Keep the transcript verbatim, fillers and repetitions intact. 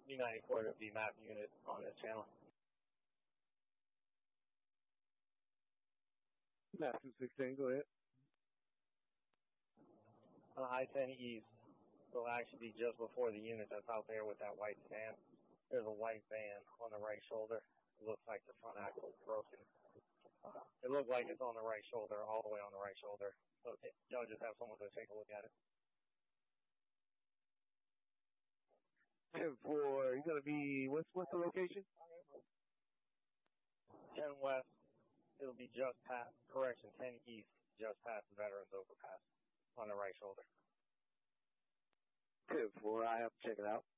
B ninety-four to B map unit on this channel. Map two sixteen, go ahead. On the high ten east, it'll actually be just before the unit that's out there with that white stand. There's a white van on the right shoulder. It looks like the front axle is broken. Uh, it looks like it's on the right shoulder, all the way on the right shoulder. So y'all just have someone to take a look at it. ten four, you're going to be, what's, what's the location? ten west, it'll be just past, correction, ten east, just past the Veterans Overpass on the right shoulder. ten four, I have to check it out.